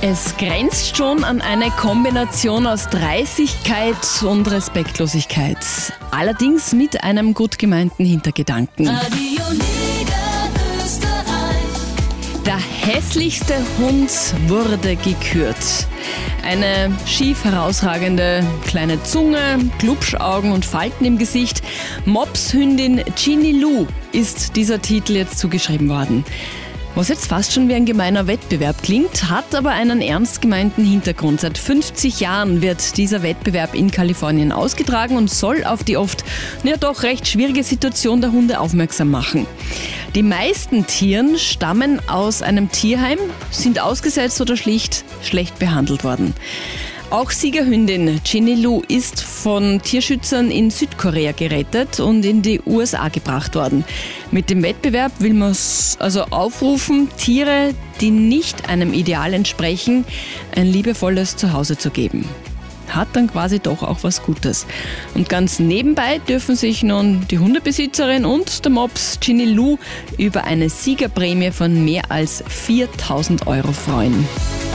Es grenzt schon an eine Kombination aus Dreistigkeit und Respektlosigkeit. Allerdings mit einem gut gemeinten Hintergedanken. Der hässlichste Hund wurde gekürt. Eine schief herausragende kleine Zunge, Glubschaugen und Falten im Gesicht. Mopshündin Ginny Lou ist dieser Titel jetzt zugeschrieben worden. Was jetzt fast schon wie ein gemeiner Wettbewerb klingt, hat aber einen ernst gemeinten Hintergrund. Seit 50 Jahren wird dieser Wettbewerb in Kalifornien ausgetragen und soll auf die oft doch recht schwierige Situation der Hunde aufmerksam machen. Die meisten Tieren stammen aus einem Tierheim, sind ausgesetzt oder schlicht schlecht behandelt worden. Auch Siegerhündin Ginny Lou ist von Tierschützern in Südkorea gerettet und in die USA gebracht worden. Mit dem Wettbewerb will man also aufrufen, Tiere, die nicht einem Ideal entsprechen, ein liebevolles Zuhause zu geben. Hat dann quasi doch auch was Gutes. Und ganz nebenbei dürfen sich nun die Hundebesitzerin und der Mops Ginny Lou über eine Siegerprämie von mehr als 4.000 € freuen.